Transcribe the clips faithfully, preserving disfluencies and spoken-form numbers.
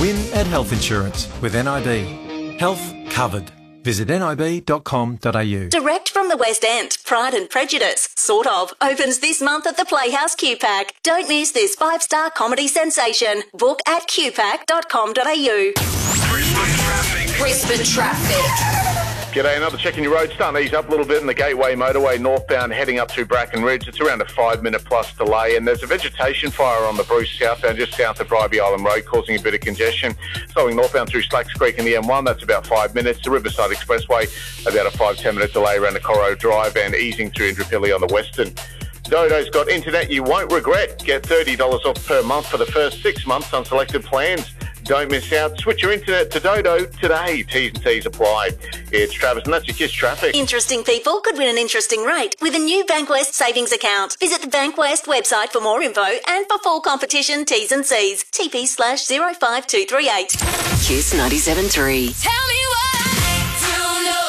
Win at health insurance with N I B. Health covered. Visit nib dot com dot a u. Direct from the West End, Pride and Prejudice, sort of, opens this month at the Playhouse Q PAC. Don't miss this five-star comedy sensation. Book at q pac dot com dot a u. Brisbane traffic. Brisbane traffic. G'day, another check in your road. Starting to ease up a little bit in the Gateway Motorway northbound heading up to Bracken Ridge. It's around a five minute plus delay, and there's a vegetation fire on the Bruce southbound just south of Bribie Island Road causing a bit of congestion. Following northbound through Slacks Creek in the M one, that's about five minutes. The Riverside Expressway, about a five to ten minute delay around the Corro Drive, and easing through Indooroopilly on the western. Dodo's got internet you won't regret. Get thirty dollars off per month for the first six months on selected plans. Don't miss out. Switch your internet to Dodo today. T's and C's apply. It's Travis, and that's your Kiss Traffic. Interesting people could win an interesting rate with a new Bankwest savings account. Visit the Bankwest website for more info and for full competition T's and C's. T P slash zero five two three eight. Kiss ninety-seven three. Tell me what to know.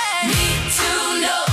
Need to know.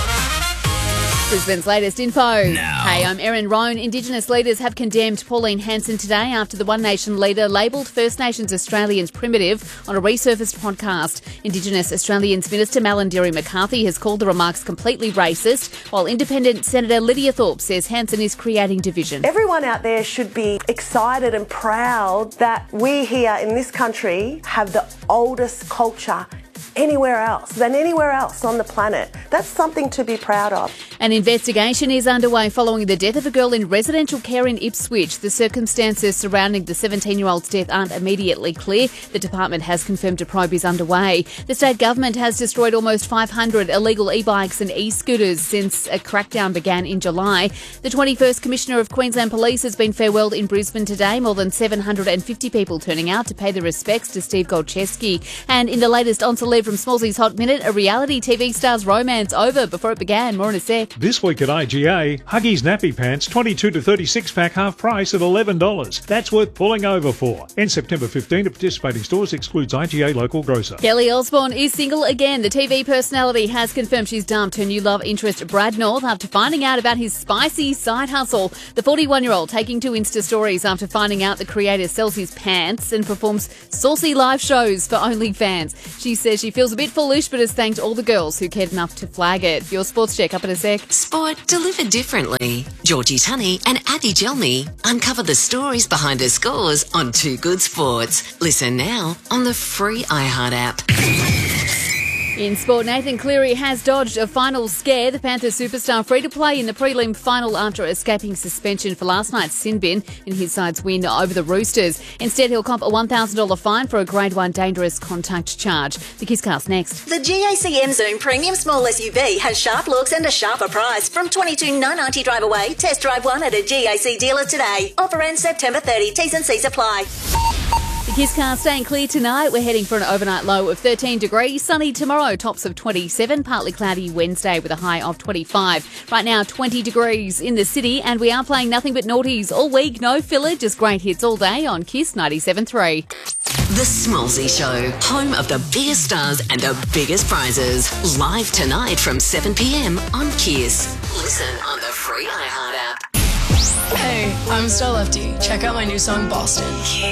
Brisbane's latest info. Now. Hey, I'm Erin Roan. Indigenous leaders have condemned Pauline Hanson today after the One Nation leader labelled First Nations Australians primitive on a resurfaced podcast. Indigenous Australians Minister Malarndirri McCarthy has called the remarks completely racist, while Independent Senator Lydia Thorpe says Hanson is creating division. Everyone out there should be excited and proud that we here in this country have the oldest culture anywhere else than anywhere else on the planet. That's something to be proud of. An investigation is underway following the death of a girl in residential care in Ipswich. The circumstances surrounding the seventeen-year-old's death aren't immediately clear. The department has confirmed a probe is underway. The state government has destroyed almost five hundred illegal e-bikes and e-scooters since a crackdown began in July. The twenty-first Commissioner of Queensland Police has been farewelled in Brisbane today. More than seven hundred fifty people turning out to pay their respects to Steve Golczewski. And in the latest On Celeb from Smallsy's Hot Minute, a reality T V star's romance over before it began. More in a sec. This week at I G A, Huggies nappy pants twenty-two to thirty-six pack half price at eleven dollars. That's worth pulling over for. And September fifteenth at participating stores, excludes I G A local grocer. Kelly Osbourne is single again. The T V personality has confirmed she's dumped her new love interest Brad North after finding out about his spicy side hustle. The forty-one-year-old taking to Insta stories after finding out the creator sells his pants and performs saucy live shows for OnlyFans. She says she feels a bit foolish but has thanked all the girls who cared enough to flag it. Your sports check up in a sec. Sport delivered differently. Georgie Tunney and Abby Gelmy uncover the stories behind the scores on Too Good Sports. Listen now on the free iHeart app. In sport, Nathan Cleary has dodged a final scare. The Panthers superstar free to play in the prelim final after escaping suspension for last night's sin bin in his side's win over the Roosters. Instead, he'll cop a one thousand dollars fine for a grade one dangerous contact charge. The Kisscast next. The G A C M Zoom Premium Small S U V has sharp looks and a sharper price. From twenty-two thousand nine hundred ninety drive away, test drive one at a G A C dealer today. Offer ends September thirtieth. T's and C's apply. The Kisscast staying clear tonight. We're heading for an overnight low of thirteen degrees. Sunny tomorrow, tops of twenty-seven. Partly cloudy Wednesday with a high of twenty-five. Right now, twenty degrees in the city, and we are playing nothing but naughties all week. No filler, just great hits all day on Kiss ninety-seven three. The Smallsy Show, home of the biggest stars and the biggest prizes. Live tonight from seven p.m. on Kiss. Listen on the free iHeart app. Hey, I'm Star Lefty. Check out my new song, Boston.